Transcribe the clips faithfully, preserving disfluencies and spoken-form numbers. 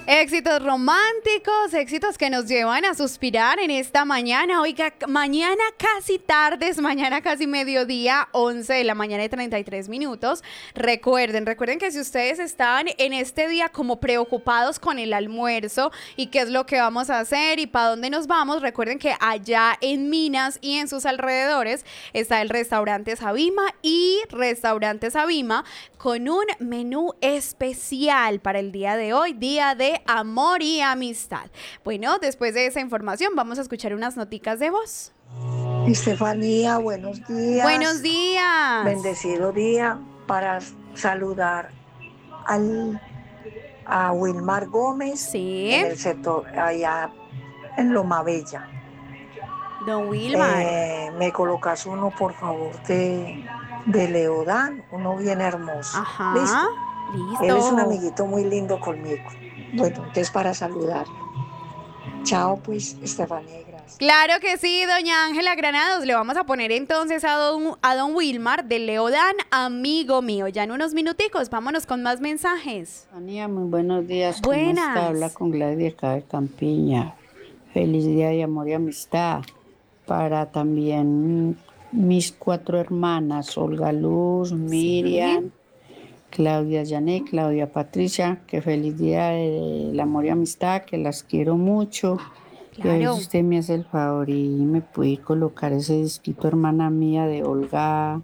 Éxitos románticos, éxitos que nos llevan a suspirar en esta mañana. Oiga, mañana casi tardes, mañana casi mediodía, once de la mañana y treinta y tres minutos. Recuerden, recuerden que si ustedes están en este día como preocupados con el almuerzo y qué es lo que vamos a hacer y para dónde nos vamos, recuerden que allá en Minas y en sus alrededores está el restaurante Sabima y restaurante Sabima con un menú especial para el día de hoy, día de amor y amistad. Bueno, después de esa información vamos a escuchar unas noticas de voz. Estefanía, buenos días. Buenos días. Bendecido día para saludar al, a Wilmar Gómez Sí. en el sector, allá en Loma Bella. Don Wilmar. Eh, me colocas uno, por favor, de, de Leodán, uno bien hermoso. Ajá. ¿Listo? Listo. Él es un amiguito muy lindo conmigo. Bueno, entonces para saludar. Chao, pues, Estefanía, gracias. Claro que sí, doña Ángela Granados. Le vamos a poner entonces a don, a don Wilmar de Leodán, amigo mío. Ya en unos minuticos, vámonos con más mensajes. Estefanía, muy buenos días. ¿Cómo Buenas. está? Habla con Gladys acá de Campiña. Feliz día de amor y amistad. Para también mis cuatro hermanas, Olga Luz, Miriam, sí. Claudia Janet, Claudia Patricia, que feliz día del amor y amistad, que las quiero mucho. Claro. Y a ver si usted me hace el favor y me puede colocar ese disquito, hermana mía, de Olga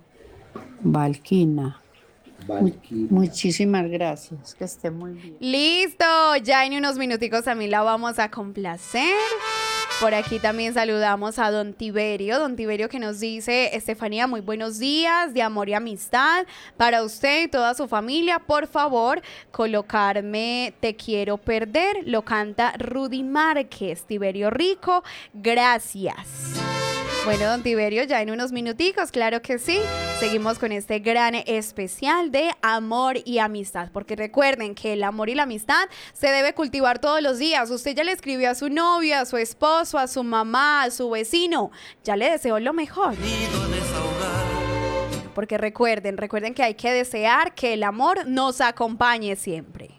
Valquina. Valquina. Muchísimas gracias, que esté muy bien. Listo, ya en unos minuticos también la vamos a complacer. Por aquí también saludamos a don Tiberio, don Tiberio que nos dice: Estefanía, muy buenos días, de amor y amistad para usted y toda su familia. Por favor, colocarme Te quiero perder, lo canta Rudy Márquez. Tiberio Rico, gracias. Bueno, don Tiberio, ya en unos minuticos, claro que sí. Seguimos con este gran especial de amor y amistad, porque recuerden que el amor y la amistad se debe cultivar todos los días. Usted ya le escribió a su novia, a su esposo, a su mamá, a su vecino, ya le deseo lo mejor. Porque recuerden, recuerden que hay que desear que el amor nos acompañe siempre.